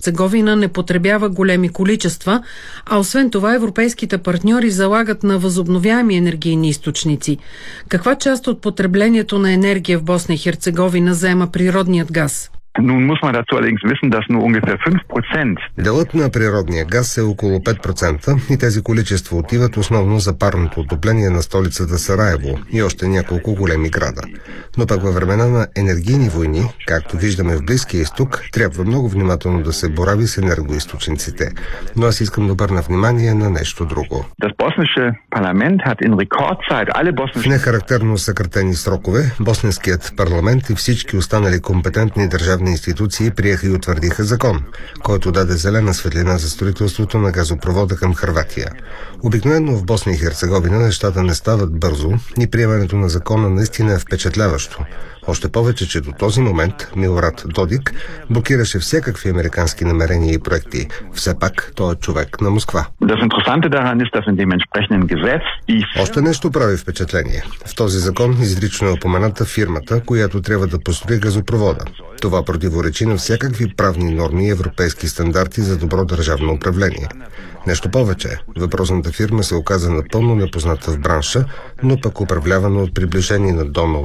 Херцеговина не потребява големи количества, а освен това европейските партньори залагат на възобновяеми енергийни източници. Каква част от потреблението на енергия в Босна и Херцеговина заема природният газ? Делът на природния газ е около 5% и тези количества отиват основно за парното отопление на столицата Сараево и още няколко големи града. Но пък във времена на енергийни войни, както виждаме в Близкия изток, трябва много внимателно да се борави с енергоизточниците. Но аз искам да обърна внимание на нещо друго. В нехарактерно съкратени срокове, босненският парламент и всички останали компетентни държавни институции приеха и утвърдиха закон, който даде зелена светлина за строителството на газопровода към Хърватия. Обикновено в Босна и Херцеговина нещата не стават бързо и приемането на закона наистина е впечатляващо. Още повече, че до този момент Милорад Додик блокираше всякакви американски намерения и проекти. Все пак той е човек на Москва. Още нещо прави впечатление. В този закон изрично е упомената фирмата, която трябва да построи газопровода. Това противоречи на всякакви правни норми и европейски стандарти за добро държавно управление. Нещо повече, въпросната фирма се оказа напълно непозната в бранша, но пък управлявана от приближени на Доналд